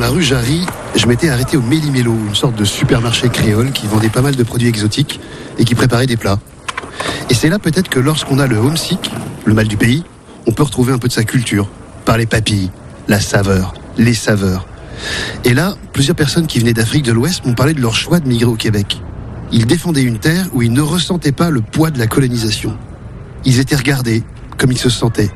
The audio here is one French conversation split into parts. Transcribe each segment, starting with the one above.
la rue Jarry, je m'étais arrêté au Méli-Mélo, une sorte de supermarché créole qui vendait pas mal de produits exotiques et qui préparait des plats. Et c'est là peut-être que lorsqu'on a le homesick, le mal du pays, on peut retrouver un peu de sa culture, par les papilles, la saveur, les saveurs. Et là, plusieurs personnes qui venaient d'Afrique de l'Ouest m'ont parlé de leur choix de migrer au Québec. Ils défendaient une terre où ils ne ressentaient pas le poids de la colonisation. Ils étaient regardés comme ils se sentaient.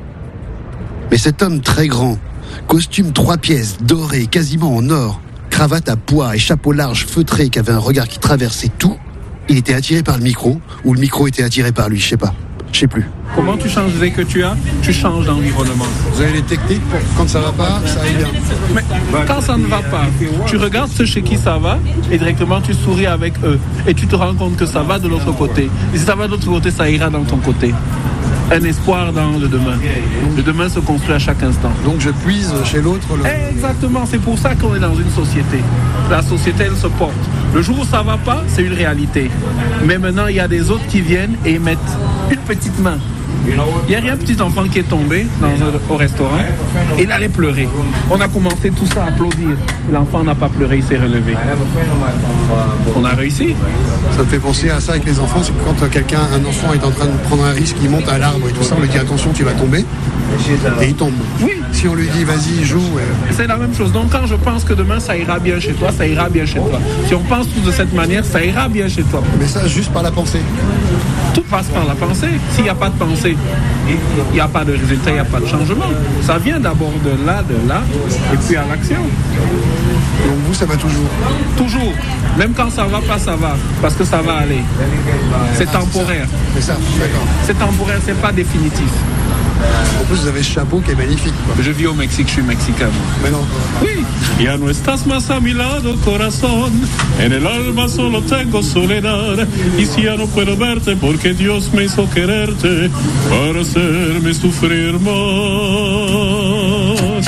Mais cet homme très grand, costume 3 pièces, doré, quasiment en or, cravate à pois et chapeau large feutré qui avait un regard qui traversait tout, il était attiré par le micro, ou le micro était attiré par lui, je sais plus. Comment tu changes dès que tu as, tu changes d'environnement. Vous avez les techniques pour quand ça va pas, ça aille bien. Mais quand ça ne va pas, tu regardes ceux chez qui ça va et directement tu souris avec eux. Et tu te rends compte que ça va de l'autre côté. Et si ça va de l'autre côté, ça ira dans ton côté. Un espoir dans le demain. Le demain se construit à chaque instant. Donc je puise chez l'autre. Exactement, c'est pour ça qu'on est dans une société. La société, elle se porte. Le jour où ça va pas, c'est une réalité. Mais maintenant, il y a des autres qui viennent et mettent une petite main. Il y a un petit enfant qui est tombé au restaurant et il allait pleurer. On a commencé tout ça à applaudir. L'enfant n'a pas pleuré, il s'est relevé. On a réussi. Ça me fait penser à ça avec les enfants, c'est que quand un enfant est en train de prendre un risque, il monte à l'arbre et tout ça, on lui dit attention, tu vas tomber. Et il tombe. Oui. Si on lui dit vas-y, joue. C'est la même chose. Donc quand je pense que demain ça ira bien chez toi, ça ira bien chez toi. Si on pense tous de cette manière, ça ira bien chez toi. Mais ça, juste par la pensée. Tout passe par la pensée. S'il n'y a pas de pensée, il n'y a pas de résultat, il n'y a pas de changement. Ça vient d'abord de là, et puis à l'action. Donc vous, ça va toujours? Toujours. Même quand ça va pas, ça va. Parce que ça va aller. C'est temporaire. C'est ça, d'accord. C'est temporaire, c'est pas définitif. En plus, vous avez ce chapeau qui est magnifique, quoi. Je vis au Mexique, je suis mexicain. Mais non. Oui. Ya no estás más a mi lado, corazón. En el alma solo tengo soledad. Y si ya no puedo verte, porque Dios me hizo quererte para hacerme sufrir más.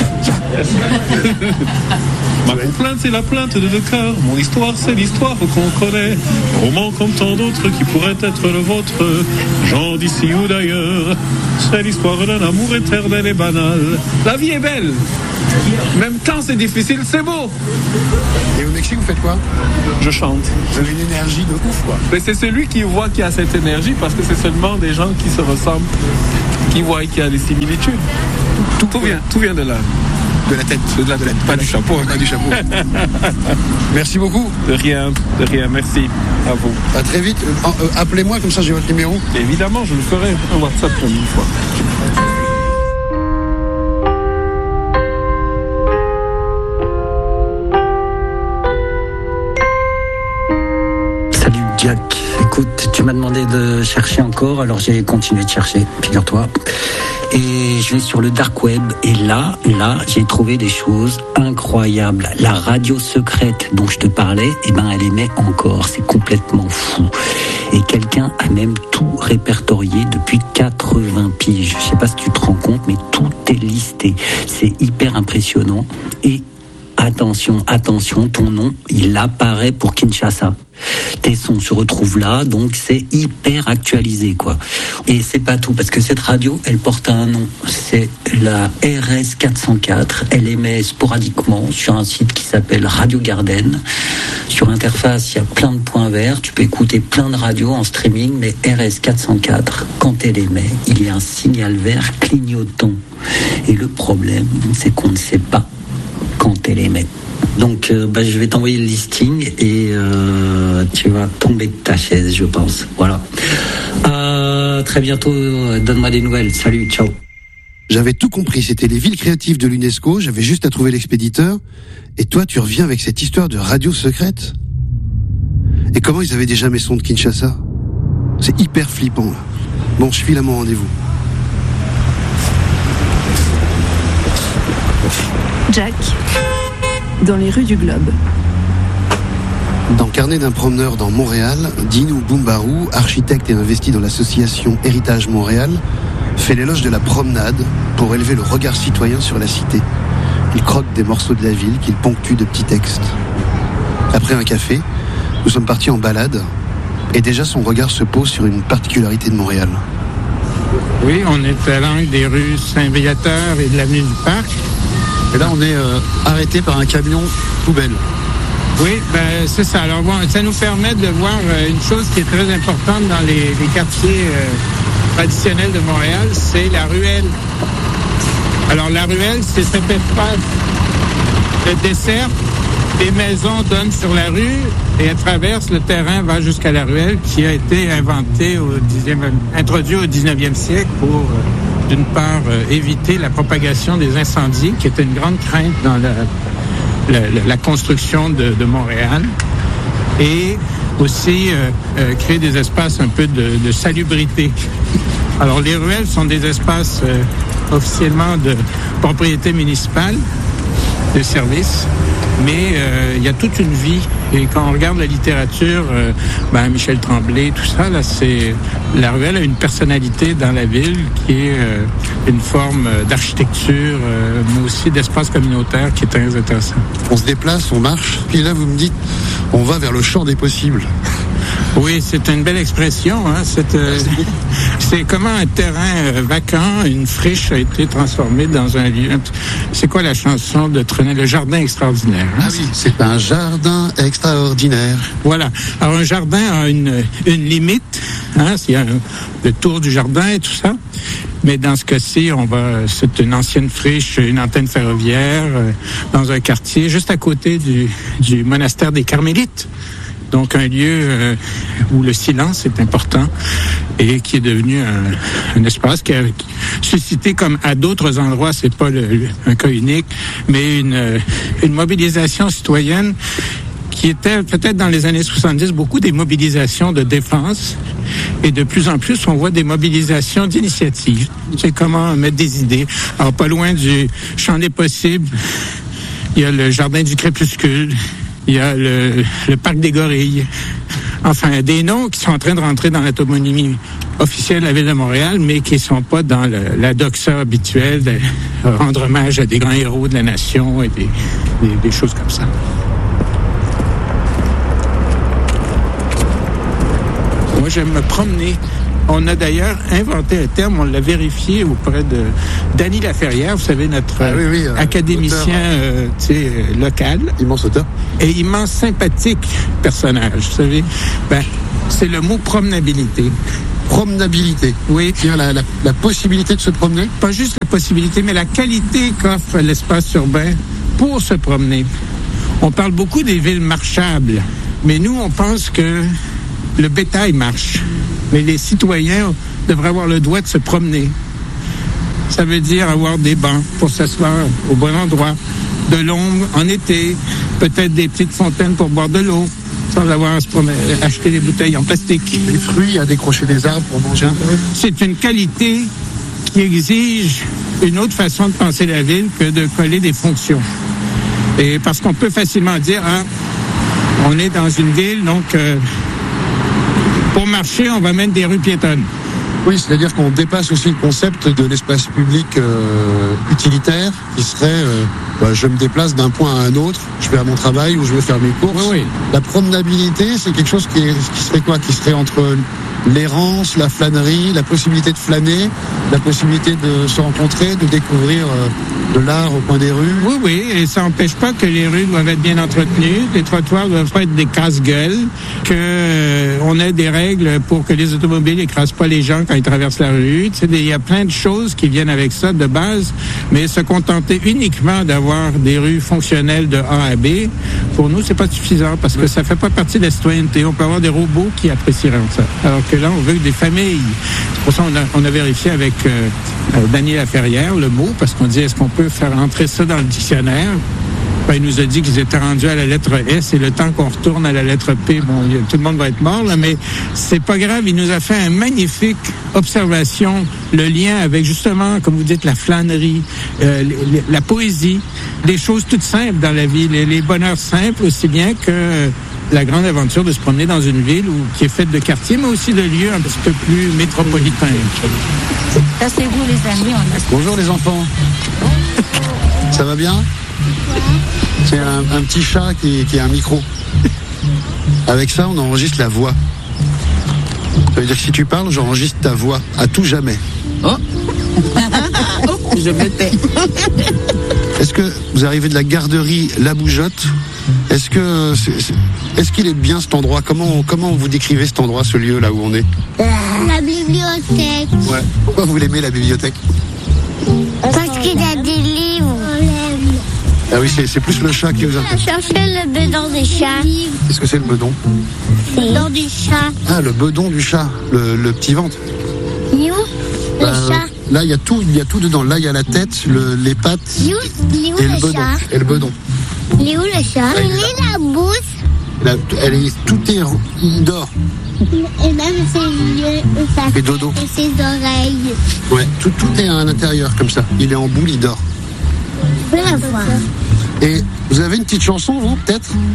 Ma complainte, c'est la plainte de 2 cœurs. Mon histoire, c'est l'histoire qu'on connaît. Roman comme tant d'autres qui pourraient être le vôtre. Gens d'ici ou d'ailleurs. C'est l'histoire d'un amour éternel et banal. La vie est belle. Même quand c'est difficile, c'est beau. Et au Mexique, vous faites quoi? Je chante. Vous avez une énergie de ouf, quoi. Mais c'est celui qui voit qu'il y a cette énergie, parce que c'est seulement des gens qui se ressemblent, qui voient qu'il y a des similitudes. Tout vient de là. De la tête. De la tête, pas du chapeau. Pas du chapeau. Merci beaucoup. De rien, merci à vous. À très vite. Appelez-moi, comme ça j'ai votre numéro. Évidemment, je le ferai. Un WhatsApp comme une fois. Salut Jack. Écoute, tu m'as demandé de chercher encore, alors j'ai continué de chercher, figure-toi. Et je vais sur le dark web et là, j'ai trouvé des choses incroyables. La radio secrète dont je te parlais, elle émet encore. C'est complètement fou. Et quelqu'un a même tout répertorié depuis 80 piges. Je sais pas si tu te rends compte, mais tout est listé. C'est hyper impressionnant. Et attention, ton nom, il apparaît pour Kinshasa. Tes sons se retrouvent là, donc c'est hyper actualisé, quoi. Et c'est pas tout, parce que cette radio, elle porte un nom. C'est la RS 404. Elle émet sporadiquement sur un site qui s'appelle Radio Garden. Sur interface, il y a plein de points verts. Tu peux écouter plein de radios en streaming, mais RS 404, quand elle émet, il y a un signal vert clignotant. Et le problème, c'est qu'on ne sait pas quand elle émet. Donc je vais t'envoyer le listing et tu vas tomber de ta chaise, je pense. Voilà. Très bientôt, donne-moi des nouvelles. Salut, ciao. J'avais tout compris, c'était les villes créatives de l'UNESCO, j'avais juste à trouver l'expéditeur. Et toi, tu reviens avec cette histoire de radio secrète? Et comment ils avaient déjà mes sons de Kinshasa? C'est hyper flippant, là. Bon, je file à mon rendez-vous. Jack, dans les rues du Globe. Dans Carnet d'un promeneur dans Montréal, Dinou Boumbarou, architecte et investi dans l'association Héritage Montréal, fait l'éloge de la promenade pour élever le regard citoyen sur la cité. Il croque des morceaux de la ville qu'il ponctue de petits textes. Après un café, nous sommes partis en balade et déjà son regard se pose sur une particularité de Montréal. Oui, on est à l'angle des rues Saint-Viateur et de l'avenue du Parc. Et là, on est arrêté par un camion poubelle. Oui, c'est ça. Alors bon, ça nous permet de voir une chose qui est très importante dans les quartiers traditionnels de Montréal, c'est la ruelle. Alors la ruelle, c'est cet espace de dessert. Les maisons donnent sur la rue et à travers le terrain va jusqu'à la ruelle qui a été introduit au 19e siècle pour, d'une part, éviter la propagation des incendies, qui était une grande crainte dans la construction de Montréal, et aussi créer des espaces un peu de salubrité. Alors les ruelles sont des espaces officiellement de propriété municipale, de services, mais il y a toute une vie. Et quand on regarde la littérature, Michel Tremblay, tout ça, là, la ruelle a une personnalité dans la ville qui est une forme d'architecture, mais aussi d'espace communautaire qui est très intéressant. On se déplace, on marche, puis là vous me dites, on va vers le champ des possibles. Oui, c'est une belle expression. Hein? C'est comment un terrain vacant, une friche a été transformée dans un lieu. C'est quoi la chanson de Trenet? Le jardin extraordinaire. Hein? Ah oui, c'est un jardin extraordinaire. Voilà. Alors un jardin a une limite. Hein? Il y a le tour du jardin et tout ça. Mais dans ce cas-ci, c'est une ancienne friche, une antenne ferroviaire, dans un quartier juste à côté du monastère des Carmélites. Donc un lieu où le silence est important et qui est devenu un espace qui a suscité, comme à d'autres endroits, c'est pas un cas unique, mais une mobilisation citoyenne qui était peut-être dans les années 70 beaucoup des mobilisations de défense, et de plus en plus on voit des mobilisations d'initiative. C'est comment mettre des idées. Alors pas loin du champ des possibles, il y a le jardin du crépuscule. Il y a le parc des Gorilles. Enfin, des noms qui sont en train de rentrer dans la toponymie officielle de la ville de Montréal, mais qui ne sont pas dans la doxa habituelle de rendre hommage à des grands héros de la nation et des choses comme ça. Moi, j'aime me promener. On a d'ailleurs inventé un terme, on l'a vérifié auprès de Dany Laferrière, vous savez, notre académicien local. Immense auteur. Et immense sympathique personnage, vous savez. C'est le mot promenabilité. Promenabilité. Oui. C'est-à-dire la possibilité de se promener? Pas juste la possibilité, mais la qualité qu'offre l'espace urbain pour se promener. On parle beaucoup des villes marchables, mais nous, on pense que le bétail marche. Mais les citoyens devraient avoir le droit de se promener. Ça veut dire avoir des bancs pour s'asseoir au bon endroit, de l'ombre en été, peut-être des petites fontaines pour boire de l'eau, sans avoir à acheter des bouteilles en plastique. Des fruits à décrocher des arbres pour manger. C'est une qualité qui exige une autre façon de penser la ville que de coller des fonctions. Et parce qu'on peut facilement dire, on est dans une ville, donc pour marcher, on va mettre des rues piétonnes. Oui, c'est-à-dire qu'on dépasse aussi le concept de l'espace public utilitaire, qui serait je me déplace d'un point à un autre, je vais à mon travail ou je vais faire mes courses. Oui. La promenabilité, c'est quelque chose qui serait quoi? Qui serait entre l'errance, la flânerie, la possibilité de flâner, la possibilité de se rencontrer, de découvrir de l'art au coin des rues. Oui, et ça n'empêche pas que les rues doivent être bien entretenues, les trottoirs doivent pas être des casse-gueules, qu'on ait des règles pour que les automobiles n'écrasent pas les gens quand ils traversent la rue. Il y a plein de choses qui viennent avec ça de base, mais se contenter uniquement d'avoir des rues fonctionnelles de A à B, pour nous, c'est pas suffisant parce que ça fait pas partie de la citoyenneté. On peut avoir des robots qui apprécieront ça. Alors que là, on veut des familles. C'est pour ça qu'on a vérifié avec Dany Laferrière le mot, parce qu'on dit, est-ce qu'on peut faire entrer ça dans le dictionnaire? Il nous a dit qu'ils étaient rendus à la lettre S et le temps qu'on retourne à la lettre P, tout le monde va être mort, là, mais c'est pas grave. Il nous a fait une magnifique observation, le lien avec justement, comme vous dites, la flânerie, la poésie, des choses toutes simples dans la vie, les bonheurs simples aussi bien que la grande aventure de se promener dans une ville qui est faite de quartiers, mais aussi de lieux un petit peu plus métropolitains. Ça, c'est vous, les amis. Bonjour les enfants. Ça va bien? C'est un petit chat qui a un micro. Avec ça, on enregistre la voix. Ça veut dire que si tu parles, j'enregistre ta voix à tout jamais. Oh. Je me tais. Est-ce que vous arrivez de la garderie La Bougeotte? Est-ce qu'il est bien cet endroit? Comment vous décrivez cet endroit, ce lieu là où on est? La bibliothèque. Ouais. Pourquoi vous l'aimez, la bibliothèque? Parce qu'il y a des livres. Ah oui, c'est plus le chat qui vous intéresse. Chercher le bedon du chat. Qu'est-ce que c'est le bedon? Le bedon du chat. Ah, le bedon du chat, le petit ventre. You, le chat. Là, il y a tout dedans. Là, il y a la tête, les pattes You, et le bedon. Et le bedon. Il est où le chat? Il est la bouche. Là, il dort. Et même ses yeux, sa Et dodo. tête et ses oreilles. Ouais, tout est à l'intérieur comme ça. Il est en boule, il dort. Je peux la voir. Et vous avez une petite chanson, vous, peut-être?